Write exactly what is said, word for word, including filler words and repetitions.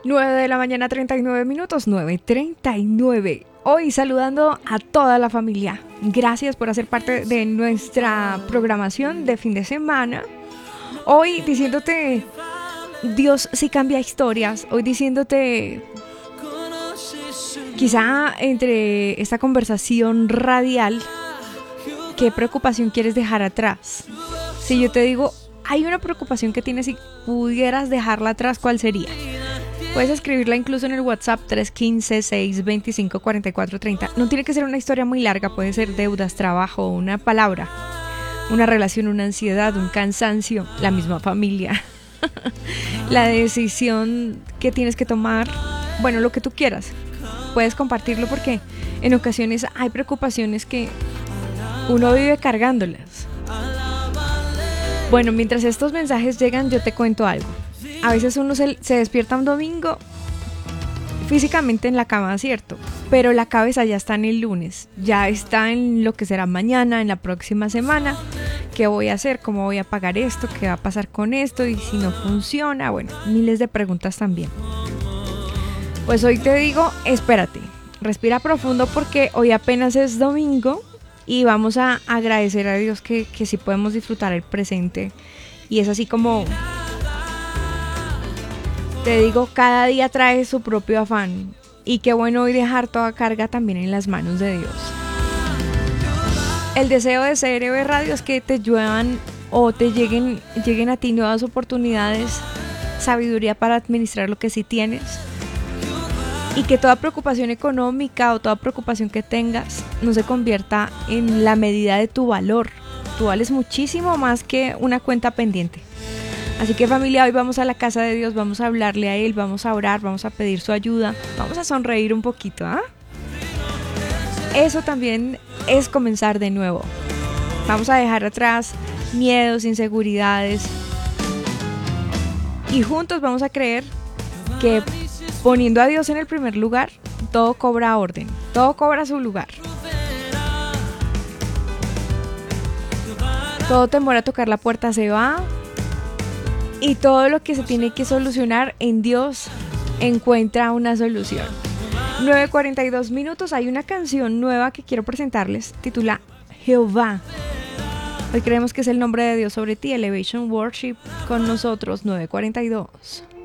nueve de la mañana, treinta y nueve minutos, nueve treinta y nueve. Hoy saludando a toda la familia. Gracias por hacer parte de nuestra programación de fin de semana. Hoy diciéndote, Dios sí cambia historias. Hoy diciéndote, quizá entre esta conversación radial, ¿qué preocupación quieres dejar atrás? Si yo te digo, hay una preocupación que tienes y pudieras dejarla atrás, ¿cuál sería? Puedes escribirla incluso en el WhatsApp tres uno cinco, seis dos cinco, cuatro cuatro tres cero. No tiene que ser una historia muy larga, puede ser deudas, trabajo, una palabra, una relación, una ansiedad, un cansancio, la misma familia, la decisión que tienes que tomar, bueno, lo que tú quieras. Puedes compartirlo porque en ocasiones hay preocupaciones que uno vive cargándolas. Bueno, mientras estos mensajes llegan, yo te cuento algo. A veces uno se, se despierta un domingo físicamente en la cama, ¿cierto? Pero la cabeza ya está en el lunes, ya está en lo que será mañana, en la próxima semana. ¿Qué voy a hacer? ¿Cómo voy a pagar esto? ¿Qué va a pasar con esto? Y si no funciona, bueno, miles de preguntas también. Pues hoy te digo, espérate, respira profundo porque hoy apenas es domingo y vamos a agradecer a Dios que, que sí podemos disfrutar el presente. Y es así como... Te digo, cada día trae su propio afán y qué bueno hoy dejar toda carga también en las manos de Dios. El deseo de C R B Radio es que te lluevan o te lleguen, lleguen a ti nuevas oportunidades, sabiduría para administrar lo que sí tienes y que toda preocupación económica o toda preocupación que tengas no se convierta en la medida de tu valor. Tú vales muchísimo más que una cuenta pendiente. Así que familia, hoy vamos a la casa de Dios, vamos a hablarle a Él, vamos a orar, vamos a pedir su ayuda, vamos a sonreír un poquito, ¿ah? ¿eh? Eso también es comenzar de nuevo. Vamos a dejar atrás miedos, inseguridades y juntos vamos a creer que poniendo a Dios en el primer lugar, todo cobra orden, todo cobra su lugar. Todo temor a tocar la puerta se va. Y todo lo que se tiene que solucionar en Dios encuentra una solución. nueve cuarenta y dos minutos, hay una canción nueva que quiero presentarles, titula Jehová. Hoy creemos que es el nombre de Dios sobre ti, Elevation Worship con nosotros, nueve cuarenta y dos.